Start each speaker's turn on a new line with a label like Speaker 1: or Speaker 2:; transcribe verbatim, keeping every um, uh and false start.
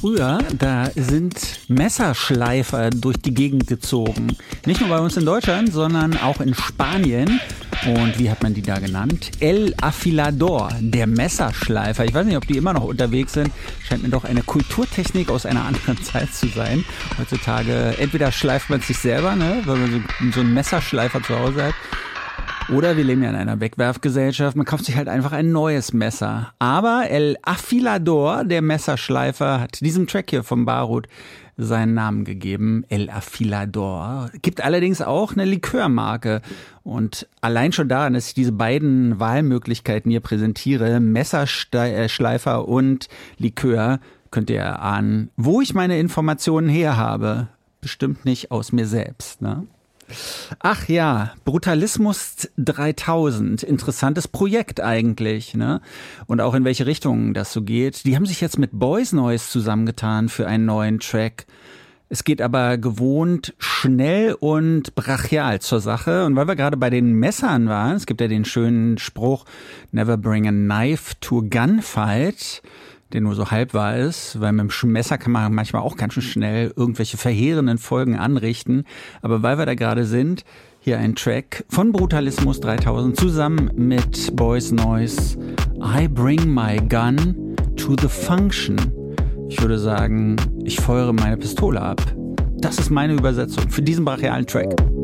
Speaker 1: Früher, da sind Messerschleifer durch die Gegend gezogen. Nicht nur bei uns in Deutschland, sondern auch in Spanien. Und wie hat man die da genannt? El Afilador, der Messerschleifer. Ich weiß nicht, ob die immer noch unterwegs sind. Scheint mir doch eine Kulturtechnik aus einer anderen Zeit zu sein. Heutzutage entweder schleift man sich selber, ne, weil man so, so einen Messerschleifer zu Hause hat. Oder wir leben ja in einer Wegwerfgesellschaft, man kauft sich halt einfach ein neues Messer. Aber El Afilador, der Messerschleifer, hat diesem Track hier vom Barut seinen Namen gegeben. El Afilador. Gibt allerdings auch eine Likörmarke. Und allein schon daran, dass ich diese beiden Wahlmöglichkeiten hier präsentiere, Messerschleifer und Likör, könnt ihr erahnen, wo ich meine Informationen her habe. Bestimmt nicht aus mir selbst, ne? Ach ja, Brutalismus dreitausend, interessantes Projekt eigentlich, ne? Und auch in welche Richtung das so geht. Die haben sich jetzt mit Boys Noize zusammengetan für einen neuen Track. Es geht aber gewohnt schnell und brachial zur Sache. Und weil wir gerade bei den Messern waren, es gibt ja den schönen Spruch, never bring a knife to a gunfight, der nur so halb wahr ist, weil mit dem Messer kann man manchmal auch ganz schön schnell irgendwelche verheerenden Folgen anrichten. Aber weil wir da gerade sind, hier ein Track von Brutalismus dreitausend zusammen mit Boys Noize. I bring my gun to the function. Ich würde sagen, ich feuere meine Pistole ab. Das ist meine Übersetzung für diesen brachialen Track.